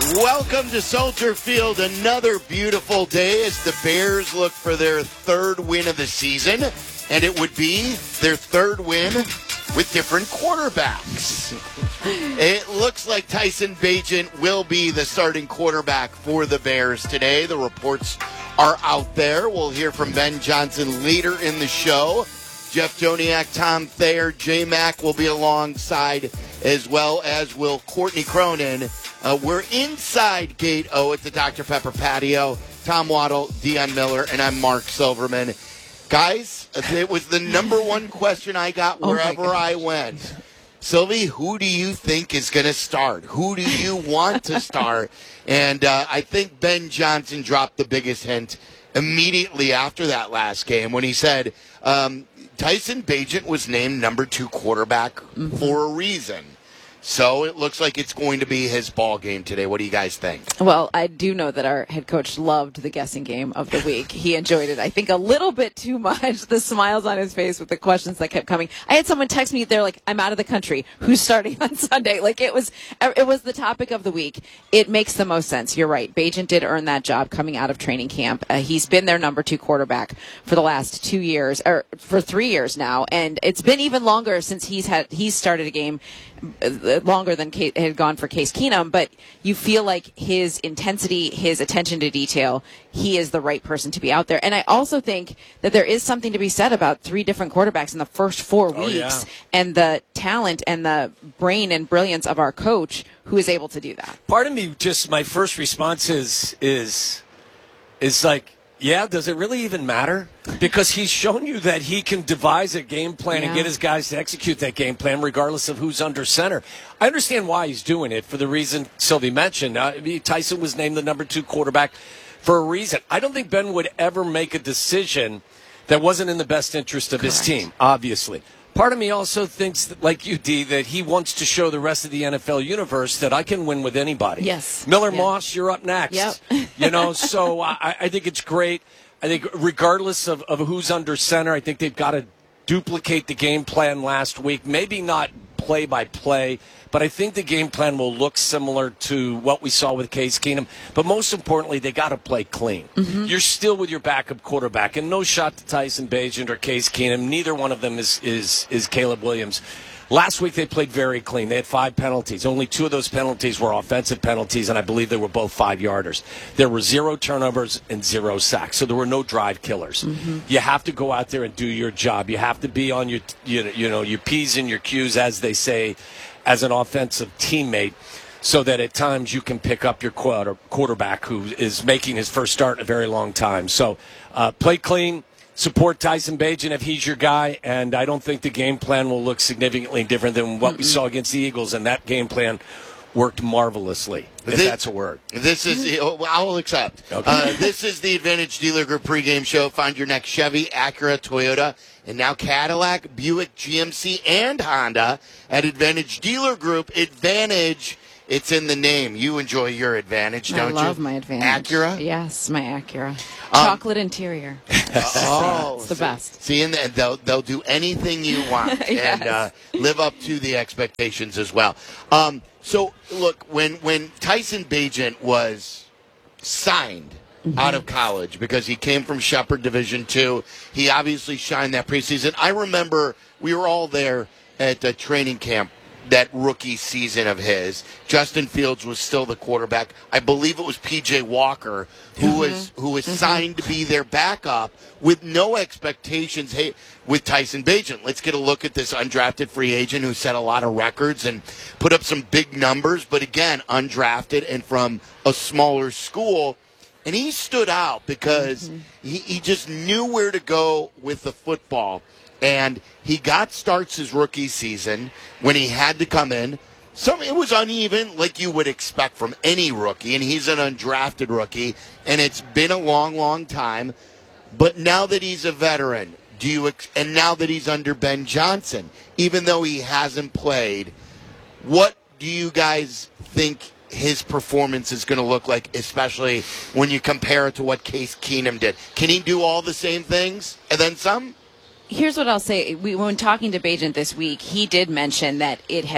Welcome to Soldier Field. Another beautiful day as the Bears look for their third win of the season, and it would be their third win with different quarterbacks. It looks like Tyson Bagent will be the starting quarterback for the Bears today. The reports are out there. We'll hear from Ben Johnson later in the show. Jeff Joniak, Tom Thayer, J-Mac will be alongside, as well as will Courtney Cronin. We're inside Gate O at the Dr. Pepper patio. Tom Waddle, Dion Miller, and I'm Mark Silverman. Guys, it was the number one question I got wherever I went. Sylvie, who do you think is going to start? Who do you want to start? And I think Ben Johnson dropped the biggest hint immediately after that last game when he said Tyson Bagent was named number 2 quarterback for a reason. So it looks like it's going to be his ball game today. What do you guys think? Well, I do know that our head coach loved the guessing game of the week. He enjoyed it, I think, a little bit too much. The smiles on his face with the questions that kept coming. I had someone text me, they're like, I'm out of the country. Who's starting on Sunday? Like, it was the topic of the week. It makes the most sense. You're right. Bagent did earn that job coming out of training camp. He's been their number 2 quarterback for the last 2 years, or for 3 years now. And it's been even longer since he's started a game longer than had gone for Case Keenum, but you feel like his intensity, his attention to detail, he is the right person to be out there. And I also think that there is something to be said about 3 different quarterbacks in the first 4 weeks and the talent and the brain and brilliance of our coach who is able to do that. Part of me, just my first response is like, yeah, does it really even matter? Because he's shown you that he can devise a game plan and get his guys to execute that game plan regardless of who's under center. I understand why he's doing it for the reason Sylvie mentioned. Tyson was named the number 2 quarterback for a reason. I don't think Ben would ever make a decision that wasn't in the best interest of his team, obviously. Part of me also thinks, that, like you, Dee, that he wants to show the rest of the NFL universe that I can win with anybody. Yes. Miller Moss, you're up next. Yep. So I think it's great. I think regardless of who's under center, I think they've got to duplicate the game plan last week. Maybe not play by play, but I think the game plan will look similar to what we saw with Case Keenum. But most importantly, they got to play clean. You're still with your backup quarterback, and no shot to Tyson Bagent or Case Keenum. Neither one of them is Caleb Williams. Last week they played very clean. They had 5 penalties. Only 2 of those penalties were offensive penalties, and I believe they were both 5-yarders. There were 0 turnovers and 0 sacks, so there were no drive killers. You have to go out there and do your job. You have to be on your your P's and your Q's, as they say, as an offensive teammate, so that at times you can pick up your quarterback who is making his first start in a very long time. So play clean. Support Tyson Bagent if he's your guy, and I don't think the game plan will look significantly different than what we saw against the Eagles, and that game plan worked marvelously, if that's a word. This is, I'll accept. Okay. This is the Advantage Dealer Group pregame show. Find your next Chevy, Acura, Toyota, and now Cadillac, Buick, GMC, and Honda at Advantage Dealer Group. Advantage, it's in the name. You enjoy your Advantage, don't you? I love my Advantage. Acura? Yes, my Acura. Chocolate interior. It's the best. See, and they'll do anything you want and live up to the expectations as well. So, look, when Tyson Bagent was signed out of college, because he came from Shepherd Division II, he obviously shined that preseason. I remember we were all there at the training camp that rookie season of his. Justin Fields was still the quarterback. I believe it was P.J. Walker who was signed to be their backup with no expectations. Hey, with Tyson Bagent, let's get a look at this undrafted free agent who set a lot of records and put up some big numbers, but again, undrafted and from a smaller school. And he stood out because he just knew where to go with the football. And he got starts his rookie season when he had to come in. It was uneven, like you would expect from any rookie, and he's an undrafted rookie, and it's been a long, long time. But now that he's a veteran, and now that he's under Ben Johnson, even though he hasn't played, what do you guys think his performance is going to look like, especially when you compare it to what Case Keenum did? Can he do all the same things and then some? Here's what I'll say. When talking to Bagent this week, he did mention that it has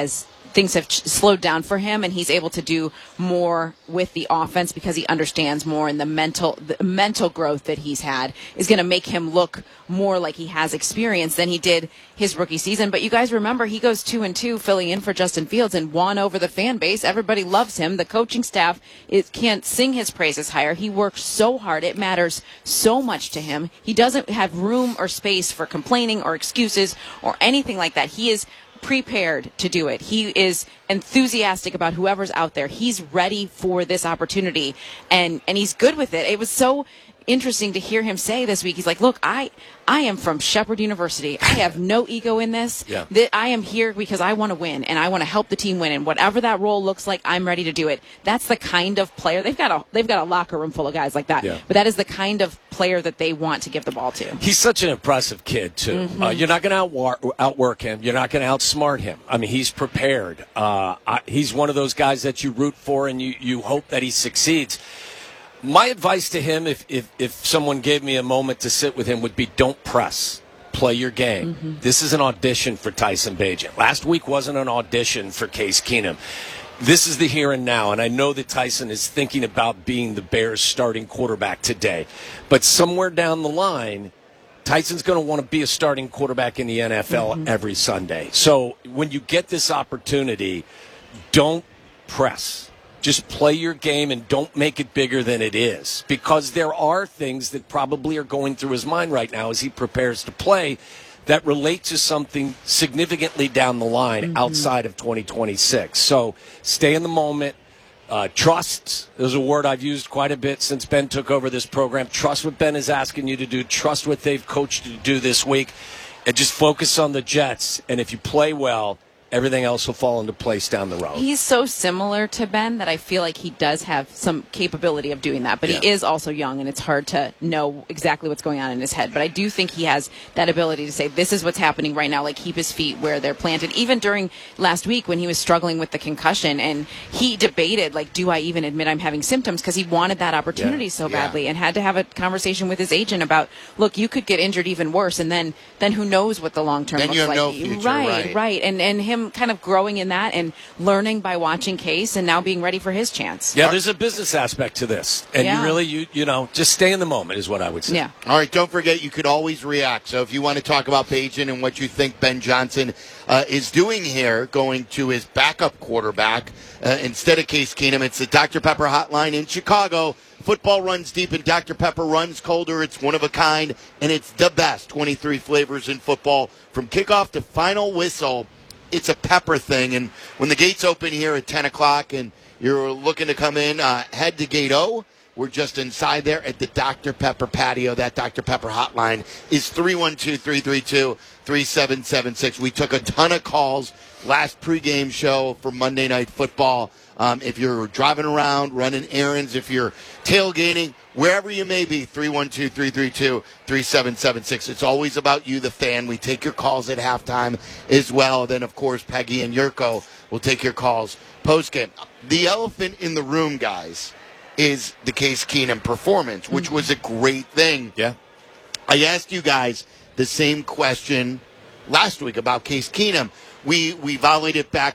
things have slowed down for him, and he's able to do more with the offense because he understands more, and the mental growth that he's had is going to make him look more like he has experience than he did his rookie season. But you guys remember, he goes 2-2 filling in for Justin Fields and won over the fan base. Everybody loves him. The coaching staff can't sing his praises higher. He works so hard. It matters so much to him. He doesn't have room or space for complaining or excuses or anything like that. He is prepared to do it. He is enthusiastic about whoever's out there. He's ready for this opportunity, and he's good with it. It was so interesting to hear him say this week. He's like, look, I am from Shepherd University. I have no ego in this. Yeah. I am here because I want to win, and I want to help the team win, and whatever that role looks like, I'm ready to do it. That's the kind of player. They've got a locker room full of guys like that. Yeah. But that is the kind of player that they want to give the ball to. He's such an impressive kid, too. You're not going to outwork him. You're not going to outsmart him. I mean, he's prepared. He's one of those guys that you root for, and you hope that he succeeds. My advice to him, if someone gave me a moment to sit with him, would be don't press. Play your game. This is an audition for Tyson Bagent. Last week wasn't an audition for Case Keenum. This is the here and now, and I know that Tyson is thinking about being the Bears' starting quarterback today. But somewhere down the line, Tyson's going to want to be a starting quarterback in the NFL every Sunday. So when you get this opportunity, don't press. Just play your game and don't make it bigger than it is, because there are things that probably are going through his mind right now as he prepares to play that relate to something significantly down the line outside of 2026. So stay in the moment. Trust is a word I've used quite a bit since Ben took over this program. Trust what Ben is asking you to do. Trust what they've coached you to do this week. And just focus on the Jets. And if you play well, everything else will fall into place down the road. He's so similar to Ben that I feel like he does have some capability of doing that, but he is also young, and it's hard to know exactly what's going on in his head. But I do think he has that ability to say, this is what's happening right now, like keep his feet where they're planted. Even during last week when he was struggling with the concussion, and he debated, like, do I even admit I'm having symptoms, because he wanted that opportunity so badly, and had to have a conversation with his agent about, look, you could get injured even worse, and then who knows what the long term looks you have like. no future, right. And him kind of growing in that and learning by watching Case, and now being ready for his chance. Yeah, there's a business aspect to this. And you really, you know, just stay in the moment is what I would say. Yeah. All right, don't forget, you could always react. So if you want to talk about Bagent and what you think Ben Johnson is doing here, going to his backup quarterback instead of Case Keenum, it's the Dr. Pepper hotline in Chicago. Football runs deep and Dr. Pepper runs colder. It's one of a kind, and it's the best. 23 flavors in football. From kickoff to final whistle, it's a pepper thing. And when the gates open here at 10 o'clock and you're looking to come in, head to Gate O. We're just inside there at the Dr. Pepper patio. That Dr. Pepper hotline is 312-332-3776. We took a ton of calls last pregame show for Monday Night Football. If you're driving around, running errands, if you're tailgating, wherever you may be, 312-332-3776. It's always about you, the fan. We take your calls at halftime as well. Then, of course, Peggy and Yurko will take your calls postgame. The elephant in the room, guys, is the Case Keenum performance, which was a great thing. Yeah. I asked you guys the same question last week about Case Keenum. We volleyed it back